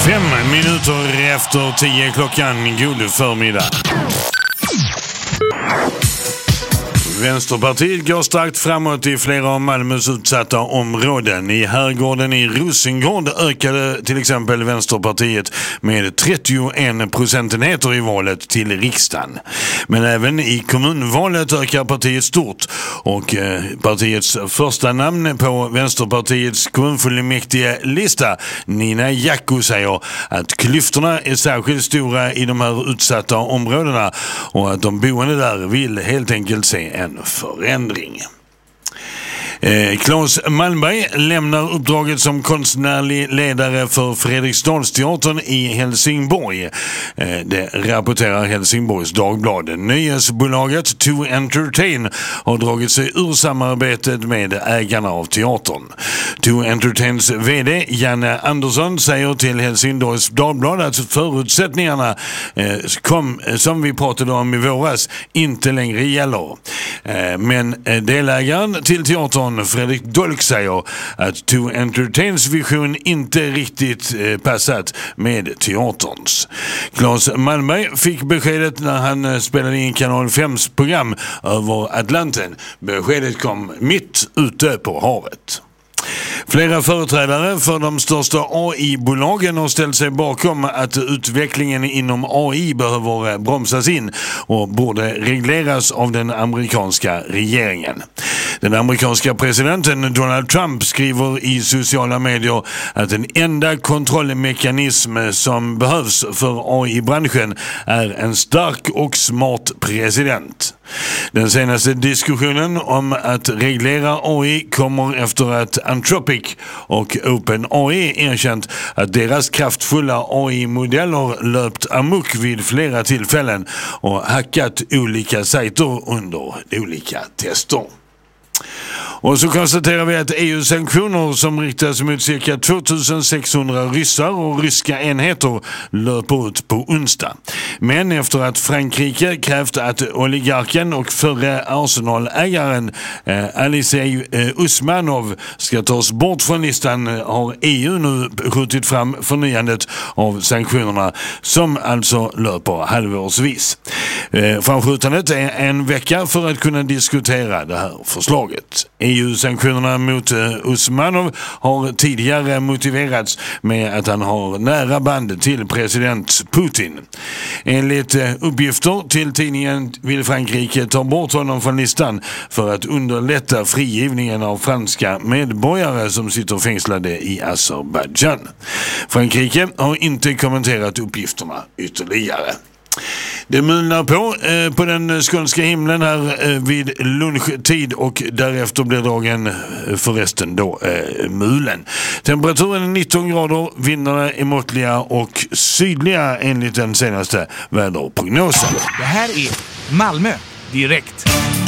5 minuter efter 10 klockan. God förmiddag. Vänsterpartiet går starkt framåt i flera av Malmös utsatta områden. I Herrgården i Rosengård ökade till exempel Vänsterpartiet med 31 procentenheter i valet till riksdagen. Men även i kommunvalet ökar partiet stort och partiets första namn på Vänsterpartiets kommunfullmäktige lista, Nina Jacko, säger att klyftorna är särskilt stora i de här utsatta områdena och att de boende där vill helt enkelt se en förändring. Claes Malmberg lämnar uppdraget som konstnärlig ledare för Fredriksdalsteatern i Helsingborg. Det rapporterar Helsingborgs Dagblad. Nöjesbolaget To Entertain har dragit sig ur samarbetet med ägarna av teatern. To Entertains vd Janne Andersson säger till Helsingborgs Dagblad att förutsättningarna som vi pratade om i våras inte längre gäller. Men delägaren till teatern Fredrik Dolk säger att To Entertains vision inte riktigt passat med teaterns. Claes Malmberg fick beskedet när han spelade in Kanal 5s program över Atlanten. Beskedet kom mitt ute på havet. Flera företrädare för de största AI-bolagen har ställt sig bakom att utvecklingen inom AI behöver bromsas in och borde regleras av den amerikanska regeringen. Den amerikanska presidenten Donald Trump skriver i sociala medier att den enda kontrollmekanism som behövs för AI-branschen är en stark och smart president. Den senaste diskussionen om att reglera AI kommer efter att Anthropic och OpenAI erkänt att deras kraftfulla AI-modeller löpt amok vid flera tillfällen och hackat olika sajter under olika tester. Och så konstaterar vi att EU-sanktioner som riktas mot cirka 2600 ryssar och ryska enheter löper ut på onsdag. Men efter att Frankrike krävt att oligarken och förre Arsenal-ägaren Alexej Usmanov ska tas bort från listan har EU nu skjutit fram förnyandet av sanktionerna som alltså löper halvårsvis. Framskjutandet är en vecka för att kunna diskutera det här förslaget. EU-sanktionerna mot Usmanov har tidigare motiverats med att han har nära band till president Putin. Enligt uppgifter till tidningen vill Frankrike ta bort honom från listan för att underlätta frigivningen av franska medborgare som sitter fängslade i Azerbaijan. Frankrike har inte kommenterat uppgifterna ytterligare. Det mulnar på den skånska himlen här vid lunchtid och därefter blir dagen förresten då mulen. Temperaturen är 19 grader, vindarna är måttliga och sydliga enligt den senaste väderprognosen. Det här är Malmö direkt.